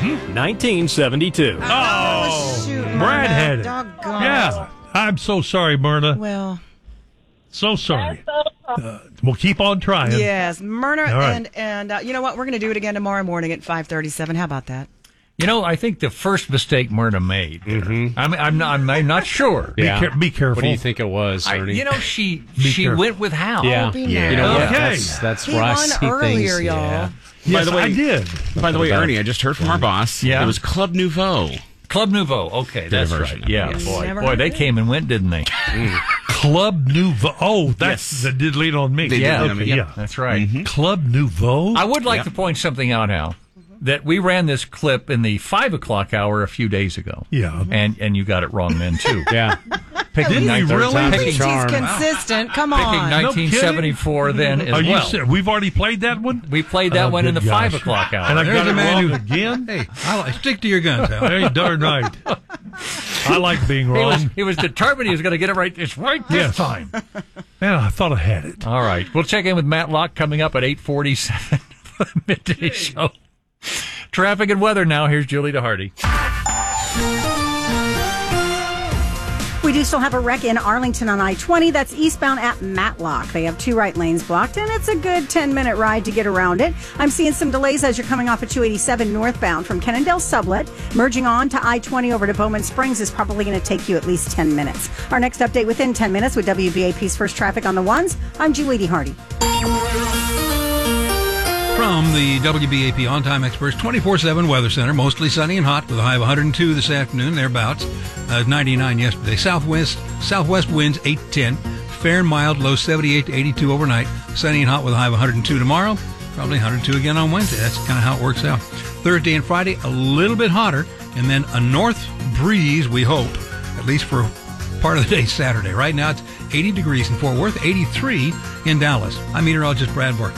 1972. Oh, shoot, Brad Myrna. had it. Doggone. Yeah. I'm so sorry, Myrna. Well, So sorry. We'll keep on trying. yes, Myrna, All right. and you know what? We're going to do it again tomorrow morning at 5:37. How about that? You know, I think the first mistake Myrna made. I'm not sure. Yeah. Be careful. What do you think it was, Ernie? She careful. went with Hal. Yeah. be You nice. know what? Okay. That's He where I won see earlier, things. y'all. Yeah. Yes, By the way- I did. By the way, about Ernie, I just heard from our boss. Yeah. It was Club Nouveau. Club Nouveau. Okay, that's version right. of it, Yeah, yes. boy, Never boy, heard they of it. came and went, didn't they? Club Nouveau. Oh, that's Yes. that did lead on me. They did Yeah. lead on me, Okay, yeah. That's right. Club Nouveau. I would like Yeah. to point something out, Hal, that we ran this clip in the 5 o'clock hour a few days ago. Yeah. And you got it wrong then, too. Yeah. Picking Didn't you really? At Picking, least charm. he's consistent. Come picking on. 1974 then as Are you well. serious? We've already played that one? We played that Oh, one in the good 5 gosh. o'clock hour. And I There's got a it man wrong who- again? Hey, stick to your guns, Hal. Hey, darn right. I like being wrong. He was determined he was going to get it right. It's right this Yes. time. Man, I thought I had it. All right. We'll check in with Matt Locke coming up at 8:47 for the midday show. Traffic and weather now. Here's Julie DeHardy. We do still have a wreck in Arlington on I-20. That's eastbound at Matlock. They have 2 right lanes blocked, and it's a good 10-minute ride to get around it. I'm seeing some delays as you're coming off of 287 northbound from Cannondale Sublet. Merging on to I-20 over to Bowman Springs is probably going to take you at least 10 minutes. Our next update within 10 minutes with WBAP's First Traffic on the Ones. I'm Julie DeHardy. From the WBAP On-Time Experts 24/7 Weather Center, mostly sunny and hot with a high of 102 this afternoon, thereabouts. 99 yesterday. Southwest winds 8 to 10. Fair and mild, low 78 to 82 overnight. Sunny and hot with a high of 102 tomorrow. Probably 102 again on Wednesday. That's kind of how it works out. Thursday and Friday, a little bit hotter. And then a north breeze, we hope, at least for part of the day Saturday. Right now it's 80 degrees in Fort Worth, 83 in Dallas. I'm meteorologist Brad Bork.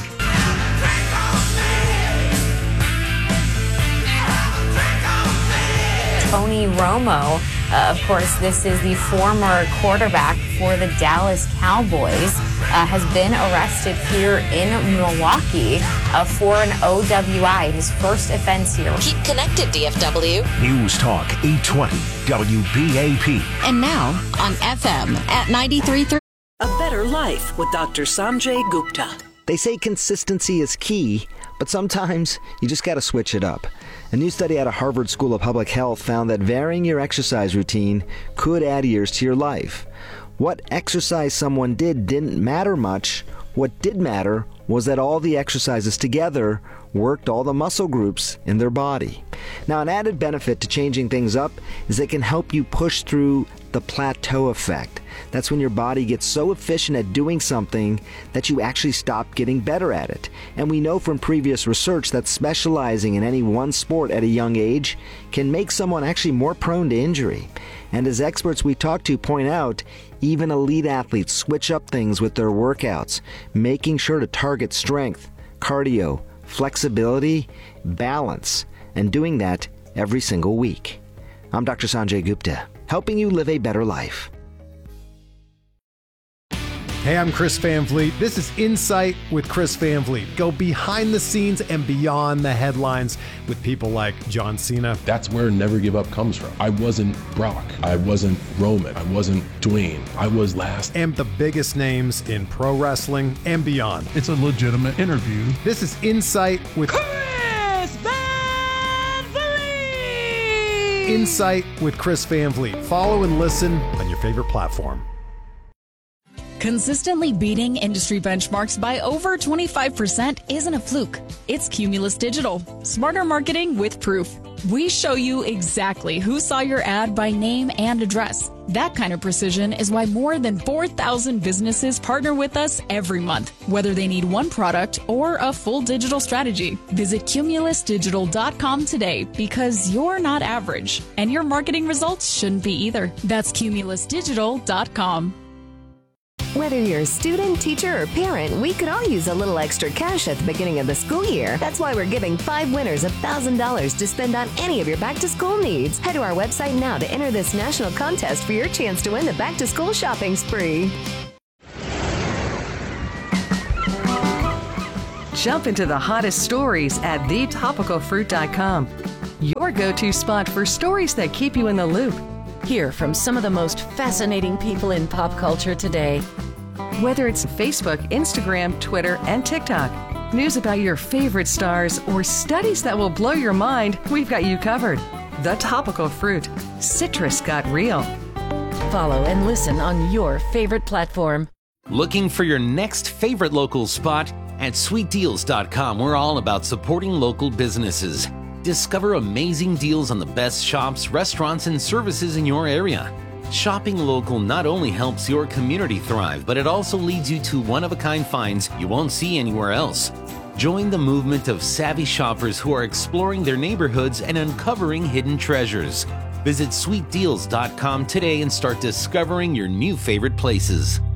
Tony Romo. Of course, this is the former quarterback for the Dallas Cowboys, has been arrested here in Milwaukee for an OWI, his first offense here. Keep connected, DFW. News Talk 820 WBAP. And now on FM at 93.3. A Better Life with Dr. Sanjay Gupta. They say consistency is key, but sometimes you just got to switch it up. A new study out of Harvard School of Public Health found that varying your exercise routine could add years to your life. What exercise someone did didn't matter much. What did matter was that all the exercises together worked all the muscle groups in their body. Now, an added benefit to changing things up is it can help you push through the plateau effect. That's when your body gets so efficient at doing something that you actually stop getting better at it. And we know from previous research that specializing in any one sport at a young age can make someone actually more prone to injury. And as experts we talk to point out, even elite athletes switch up things with their workouts, making sure to target strength, cardio, flexibility, balance, and doing that every single week. I'm Dr. Sanjay Gupta, helping you live a better life. Hey, I'm Chris Van Vliet. This is Insight with Chris Van Vliet. Go behind the scenes and beyond the headlines with people like John Cena. That's where Never Give Up comes from. I wasn't Brock. I wasn't Roman. I wasn't Dwayne. I was last. And the biggest names in pro wrestling and beyond. It's a legitimate interview. This is Insight with Chris Van Vliet! Insight with Chris Van Vliet. Follow and listen on your favorite platform. Consistently beating industry benchmarks by over 25% isn't a fluke. It's Cumulus Digital. Smarter marketing with proof. We show you exactly who saw your ad by name and address. That kind of precision is why more than 4,000 businesses partner with us every month, whether they need one product or a full digital strategy. Visit cumulusdigital.com today because you're not average, and your marketing results shouldn't be either. That's cumulusdigital.com. Whether you're a student, teacher, or parent, we could all use a little extra cash at the beginning of the school year. That's why we're giving 5 winners $1,000 to spend on any of your back-to-school needs. Head to our website now to enter this national contest for your chance to win the back-to-school shopping spree. Jump into the hottest stories at thetopicalfruit.com. your go-to spot for stories that keep you in the loop. Hear from some of the most fascinating people in pop culture today. Whether it's Facebook, Instagram, Twitter, and TikTok, news about your favorite stars, or studies that will blow your mind, we've got you covered. The Topical Fruit. Citrus got real. Follow and listen on your favorite platform. Looking for your next favorite local spot? At sweetdeals.com, we're all about supporting local businesses. Discover amazing deals on the best shops, restaurants, and services in your area. Shopping local not only helps your community thrive, but it also leads you to one-of-a-kind finds you won't see anywhere else. Join the movement of savvy shoppers who are exploring their neighborhoods and uncovering hidden treasures. Visit sweetdeals.com today and start discovering your new favorite places.